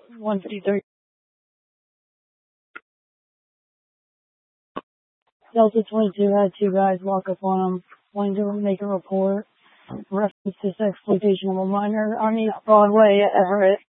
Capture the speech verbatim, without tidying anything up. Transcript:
one fifty-three. Delta twenty-two had two guys walk up on him, wanting to make a report. Reference this exploitation of a minor on East Broadway at Everett.